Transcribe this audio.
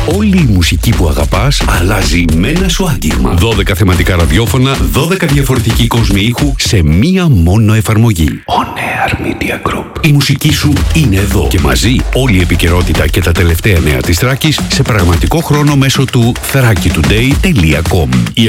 Όλη η μουσική που αγαπάς αλλάζει με ένα σου άγγιγμα. 12 θεματικά ραδιόφωνα, 12 διαφορετικοί κόσμοι ήχου σε μία μόνο εφαρμογή. On Air Media Group. Η μουσική σου είναι εδώ και μαζί όλη η επικαιρότητα και τα τελευταία νέα της Θράκης σε πραγματικό χρόνο μέσω του thrakitoday.com.